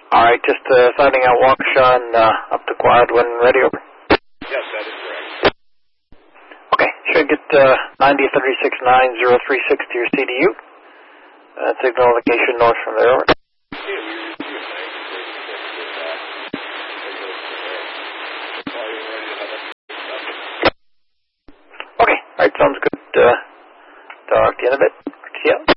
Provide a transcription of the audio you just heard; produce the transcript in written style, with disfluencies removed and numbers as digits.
All right, just finding out Waukesha up to quad when ready, over. Yes, that is correct. Okay, should get 90369036 to your CDU. Signal location north from there, over. Okay, all right, sounds good. Talk to you in a bit. See ya.